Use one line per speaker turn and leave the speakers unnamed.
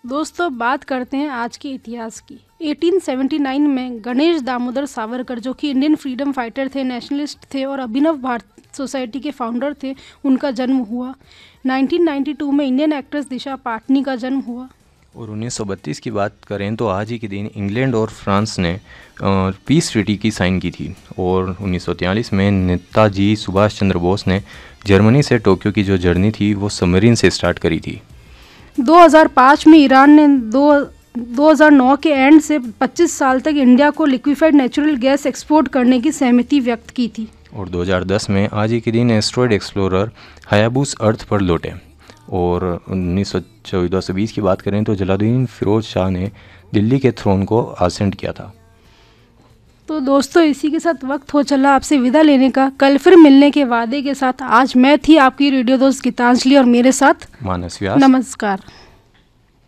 दोस्तों बात करते हैं आज के इतिहास की। 1879 में गणेश दामोदर सावरकर, जो कि इंडियन फ्रीडम फाइटर थे, नेशनलिस्ट थे और अभिनव भारत सोसाइटी के फाउंडर थे, उनका जन्म हुआ। 1992 में इंडियन एक्ट्रेस दिशा पाटनी का जन्म हुआ।
और 1932 की बात करें तो आज ही के दिन इंग्लैंड और फ्रांस ने पीस ट्रीटी की साइन की थी। और 1943 में नेताजी सुभाष चंद्र बोस ने जर्मनी से टोक्यो की जो जर्नी थी वो सबमरीन से स्टार्ट करी थी।
2005 में ईरान ने 2009 के एंड से 25 साल तक इंडिया को लिक्विफाइड नेचुरल गैस एक्सपोर्ट करने की सहमति व्यक्त की थी।
और 2010 में आज ही के दिन एस्ट्रॉयड एक्सप्लोरर हायाबुस अर्थ पर लौटे। और 1914-20 की बात करें तो जलालुद्दीन फिरोज शाह ने दिल्ली के थ्रोन को असेंड किया था।
तो दोस्तों इसी के साथ वक्त हो चला आपसे विदा लेने का। कल फिर मिलने के वादे के साथ आज मैं थी आपकी रेडियो दोस्त गीतांजलि और मेरे साथ
मानस व्यास।
नमस्कार।